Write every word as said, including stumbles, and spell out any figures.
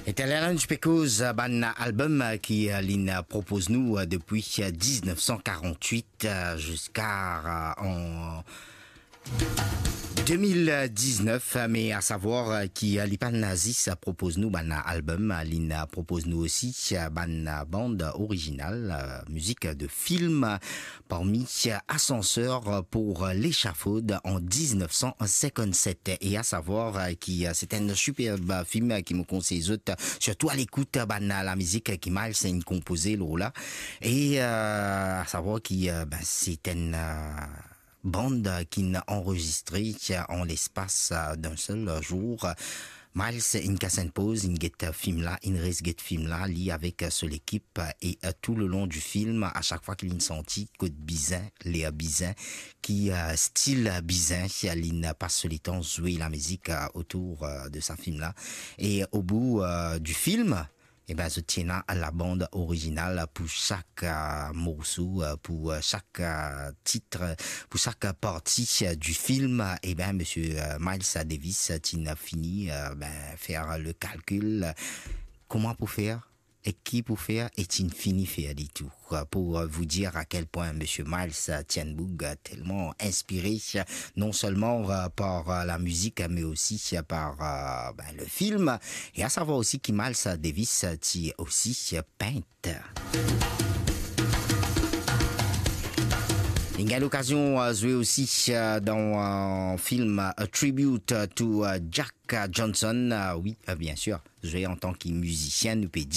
Italian Because, ban album qui l'in propose nous depuis dix-neuf cent quarante-huit jusqu'à en deux mille dix-neuf, mais à savoir qui l'Ipan Nazis propose nous ban album, l'in propose nous aussi ban bande originale, musique de film parmi Ascenseur pour l'échafaud en dix-neuf cent cinquante-sept, et à savoir qui c'est un superbe film qui me conseille surtout à l'écoute ban la musique qui mal c'est une composée là, et euh, à savoir qui ben, c'est une euh, bande qui n'a enregistré en l'espace d'un seul jour. Miles, une casse pause, une get film là, une res get film là, lié avec seule équipe, et uh, tout le long du film, à chaque fois qu'il y a une sortie, côte bizin, les bizin, qui uh, style bizin, il passe le temps jouer la musique uh, autour uh, de sa film là, et au bout uh, du film, eh ben, je tiens à la bande originale pour chaque euh, morceau, pour chaque euh, titre, pour chaque partie euh, du film. Eh ben, monsieur euh, Miles Davis, tu as fini euh, ben, faire le calcul. Comment pour faire? Et qui pour faire, et tu fini faire du tout. Pour vous dire à quel point monsieur Miles Tienboug a tellement inspiré, non seulement par la musique, mais aussi par ben, le film. Et à savoir aussi que Miles Davis est aussi peinte. Il y a l'occasion de jouer aussi dans un film A Tribute to Jack Johnson. Oui, bien sûr, jouer en tant que musicien, nous peut dire.